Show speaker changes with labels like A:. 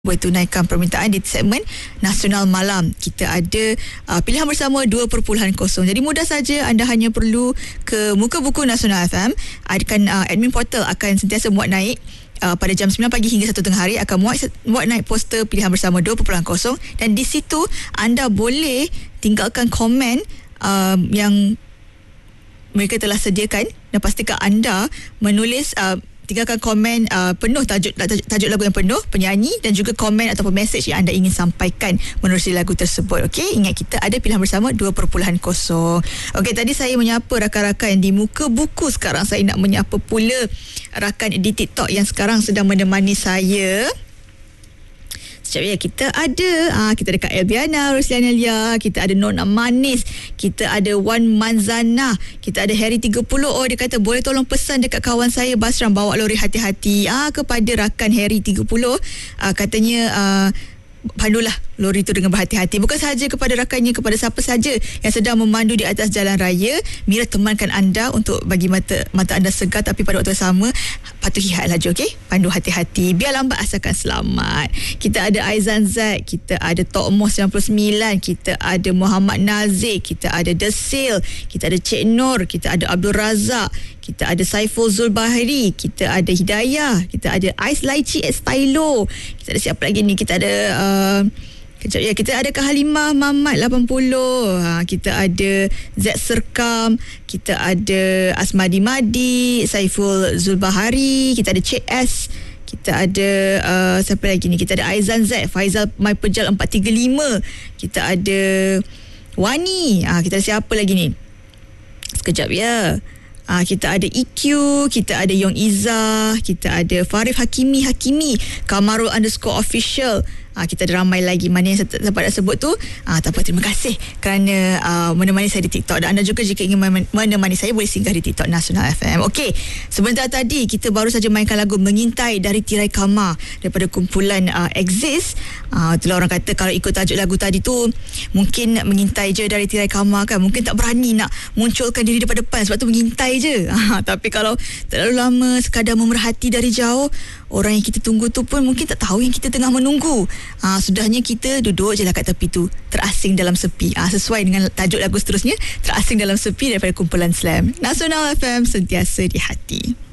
A: tunaikan permintaan di segmen Nasional Malam. Kita ada pilihan bersama 2.0. Jadi mudah saja, anda hanya perlu ke muka buku Nasional FM. Admin portal akan sentiasa muat naik pada jam 9 pagi hingga 1 tengah hari, akan muat naik poster pilihan bersama 2.0, dan di situ anda boleh tinggalkan komen yang mereka telah sediakan, dan pastikan anda menulis tinggalkan komen penuh tajuk lagu yang penuh, penyanyi dan juga komen ataupun mesej yang anda ingin sampaikan menerusi lagu tersebut. Okey, ingat kita ada pilihan bersama 2.0. Okey, tadi saya menyapa rakan-rakan di muka buku. Sekarang saya nak menyapa pula rakan di TikTok yang sekarang sedang menemani saya. Sekejap ya, kita ada Kak Elbiana Rusliana Lia, kita ada Nona Manis, kita ada Wan Manzana, kita ada Harry 30. Oh, dia kata boleh tolong pesan dekat kawan saya Basram bawa lori hati-hati kepada rakan Harry 30. Katanya pandulah lori itu dengan berhati-hati, bukan sahaja kepada rakannya, kepada siapa saja yang sedang memandu di atas jalan raya. Mira temankan anda untuk bagi mata anda segar, tapi pada waktu yang sama patuhi had laju. Okey, pandu hati-hati, biar lambat asalkan selamat. Kita ada Aizan Zaid, kita ada Tok Moh 99, kita ada Muhammad Nazir, kita ada Desil, kita ada Cik Nur, kita ada Abdul Razak, kita ada Saiful Zulbahiri, kita ada Hidayah, kita ada Ais Laici Stylo, kita ada siapa lagi ni, kita ada kejap ya, kita ada Kak Halimah Mamat 80, kita ada Z Serkam, kita ada Asmadi Madi, Saiful Zulbahari, kita ada Cik S, kita ada siapa lagi ni, kita ada Aizan Z, Faizal Mai Pejal 435, kita ada Wani, kita ada siapa lagi ni, sekejap ya, kita ada EQ, kita ada Yong Izzah, kita ada Farif Hakimi, Kamarul _official. Kita ada ramai lagi. Mana yang saya dapat sebut tu, tak apa, terima kasih kerana menemani saya di TikTok. Dan anda juga jika ingin menemani saya, boleh singgah di TikTok Nasional FM. Okey, sebentar tadi kita baru saja mainkan lagu Mengintai dari Tirai Kama daripada kumpulan Exist. Itulah orang kata, kalau ikut tajuk lagu tadi tu, mungkin mengintai je dari Tirai Kama kan, mungkin tak berani nak munculkan diri depan sebab tu mengintai je. Tapi kalau terlalu lama sekadar memerhati dari jauh, orang yang kita tunggu tu pun mungkin tak tahu yang kita tengah menunggu. Sudahnya kita duduk je lah kat tepi tu, terasing dalam sepi. Sesuai dengan tajuk lagu seterusnya, Terasing dalam Sepi daripada kumpulan Slam. Nasional FM, sentiasa di hati.